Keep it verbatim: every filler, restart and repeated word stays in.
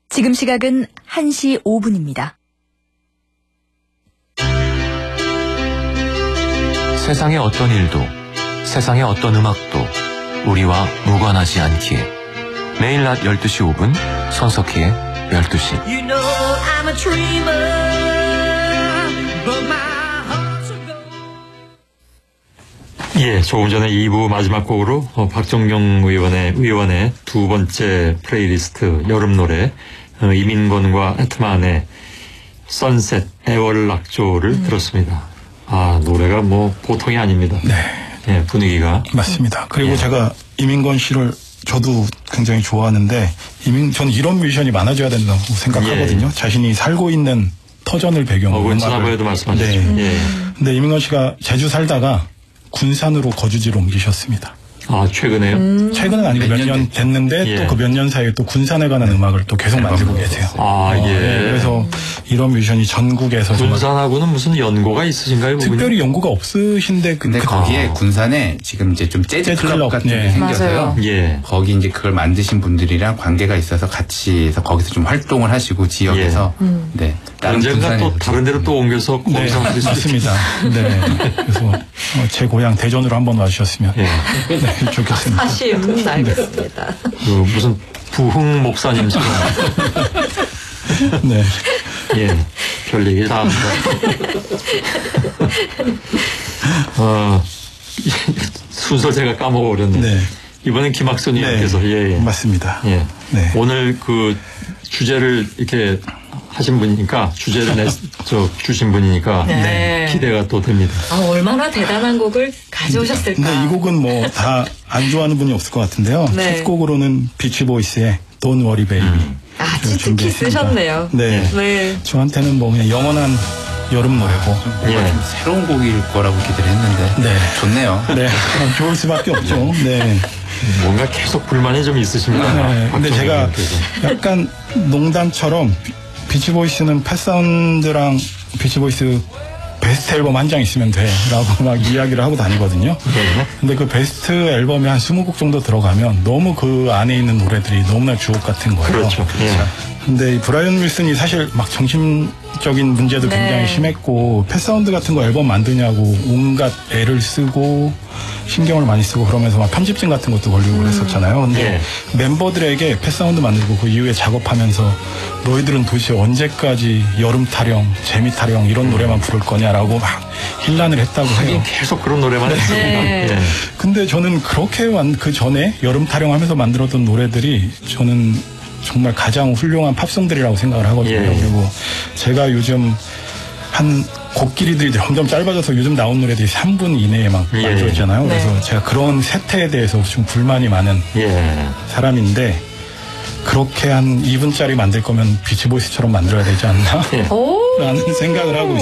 지금 시각은 한 시 오 분입니다. 세상의 어떤 일도, 세상의 어떤 음악도 우리와 무관하지 않기에 매일 낮 열두 시 오 분 손석희의 열두 시. You know I'm a dreamer, but my heart's a gold. 예, 조금 전에 이 부 마지막 곡으로 어, 박정경 의원의, 의원의 두 번째 플레이리스트 여름 노래 어, 이민권과 애트만의 선셋 애월락조를 음. 들었습니다. 아, 노래가 뭐 보통이 아닙니다. 네. 예, 분위기가. 맞습니다. 그리고 예. 제가 이민권 씨를 저도 굉장히 좋아하는데, 이민, 저는 이런 뮤지션이 많아져야 된다고 생각하거든요. 예. 자신이 살고 있는 터전을 배경으로. 어, 지난번에도 말씀하셨죠. 네. 예. 근데 이민권 씨가 제주 살다가 군산으로 거주지로 옮기셨습니다. 아, 최근에요? 음. 최근은 아니고 몇 년 됐는데 예. 또 그 몇 년 사이에 또 군산에 관한 네. 음악을 또 계속 만들고 계세요. 아, 예. 어, 네. 그래서 이런 뮤지션이 전국에서 군산하고는 무슨 연고가 있으신가요? 특별히 연고가 없으신데 근데 그, 거기에 아. 군산에 지금 이제 좀 재즈, 재즈 클럽, 클럽 같은 게 예. 생겨서요. 예. 거기 이제 그걸 만드신 분들이랑 관계가 있어서 같이 해서 거기서 좀 활동을 하시고 지역에서 예. 음. 네. 언젠가 또 다른 데로 또 옮겨서 네, 거기서 맞습니다. 네. 그래서 어, 제 고향 대전으로 한번 와주셨으면 예. 네, 좋겠습니다. 사실 알겠습니다. 그 무슨 부흥 목사님처럼. 네. 예. 별 얘기 다 합니다. 어, 순서 제가 까먹어버렸네요. 네. 이번엔 김학선 의원께서. 네. 예, 예. 맞습니다. 예. 네. 오늘 그 주제를 이렇게 하신 분이니까, 주제를 내, 저, 주신 분이니까. 네. 기대가 또 됩니다. 아, 얼마나 대단한 곡을 가져오셨을까. 근데 이 곡은 뭐 다 안 좋아하는 분이 없을 것 같은데요. 네. 첫 곡으로는 비치보이스의 Don't Worry Baby. 음. 아, 치트키 쓰셨네요. 네. 네. 저한테는 뭐 그냥 영원한 여름 노래고. 예. 좀 새로운 곡일 거라고 기대를 했는데. 네. 좋네요. 네. 좋을 수밖에 없죠. 네. 뭔가 계속 불만이 좀 있으십니다. 네. 근데 제가 약간 농담처럼 비치보이스는 펫사운드랑 비치보이스 베스트 앨범 한 장 있으면 돼 라고 막 이야기를 하고 다니거든요. 네. 근데 그 베스트 앨범에 한 스무 곡 정도 들어가면 너무 그 안에 있는 노래들이 너무나 주옥 같은 거예요. 그렇죠. 예. 근데 이 브라이언 윌슨이 사실 막 정신적인 문제도 네. 굉장히 심했고 펫사운드 같은 거 앨범 만드냐고 온갖 애를 쓰고 신경을 많이 쓰고 그러면서 막 편집증 같은 것도 걸리고 음. 그랬었잖아요. 근데 예. 멤버들에게 펫사운드 만들고 그 이후에 작업하면서 너희들은 도대체 언제까지 여름 타령, 재미 타령 이런 음. 노래만 부를 거냐라고 막 힐난을 했다고 해요. 계속 그런 노래만 했습니다. 네. 예. 근데 저는 그렇게 그 전에 여름 타령하면서 만들었던 노래들이 저는 정말 가장 훌륭한 팝송들이라고 생각을 하거든요. 예. 그리고 제가 요즘 한 곡길이들이 점점 짧아져서 요즘 나온 노래들이 삼 분 이내에 막 예. 만들어지잖아요. 네. 그래서 제가 그런 세태에 대해서 좀 불만이 많은 예. 사람인데 그렇게 한 이 분짜리 만들 거면 비치보이스처럼 만들어야 되지 않나? 예. 라는 생각을 하고 있습니다.